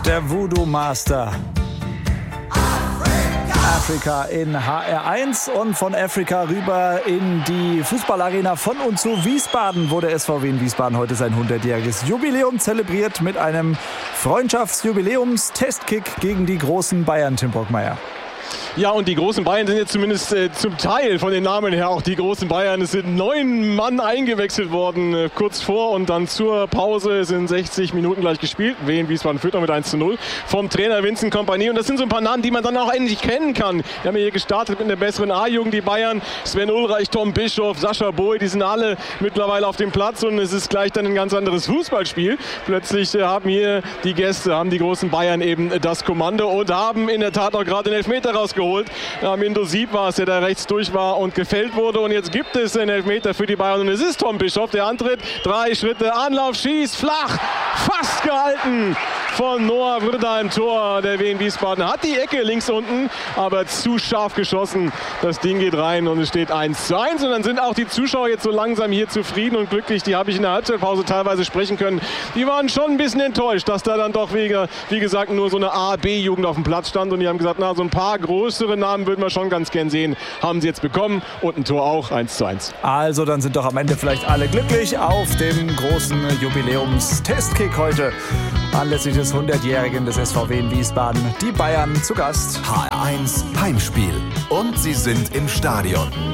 Der Voodoo Master. Afrika in HR1 und von Afrika rüber in die Fußballarena von und zu Wiesbaden, wo der SVW in Wiesbaden heute sein 100-jähriges Jubiläum zelebriert mit einem Freundschaftsjubiläums-Testkick gegen die großen Bayern, Tim Brockmeier. Ja, und die großen Bayern sind jetzt zumindest zum Teil von den Namen her auch die großen Bayern. Es sind 9 Mann eingewechselt worden, kurz vor und dann zur Pause. Es sind 60 Minuten gleich gespielt. Wien Wiesbaden führt noch mit 1:0 vom Trainer Vincent Kompany. Und das sind so ein paar Namen, die man dann auch endlich kennen kann. Wir haben hier gestartet mit einer besseren A-Jugend, die Bayern. Sven Ulreich, Tom Bischof, Sascha Boy, die sind alle mittlerweile auf dem Platz. Und es ist gleich dann ein ganz anderes Fußballspiel. Plötzlich haben hier die Gäste, haben die großen Bayern eben das Kommando und haben in der Tat auch gerade den Elfmeter rausgeholt. Mindo Sieb war es, der da rechts durch war und gefällt wurde. Und jetzt gibt es einen Elfmeter für die Bayern. Und es ist Tom Bischof, der antritt. 3 Schritte, Anlauf, schießt, flach, fast gehalten von Noah Vrda im Tor. Der Wien Wiesbaden hat die Ecke links unten, aber zu scharf geschossen. Das Ding geht rein und es steht 1:1. Und dann sind auch die Zuschauer jetzt so langsam hier zufrieden und glücklich. Die habe ich in der Halbzeitpause teilweise sprechen können. Die waren schon ein bisschen enttäuscht, dass da dann doch wie gesagt nur so eine A-B-Jugend auf dem Platz stand. Und die haben gesagt, na, so ein paar größere Namen würden wir schon ganz gern sehen. Haben sie jetzt bekommen und ein Tor auch, 1:1. Also dann sind doch am Ende vielleicht alle glücklich auf dem großen Jubiläums-Testkick heute. Anlässlich des 100-jährigen des SVW in Wiesbaden. Die Bayern zu Gast. HR1 Heimspiel. Und sie sind im Stadion.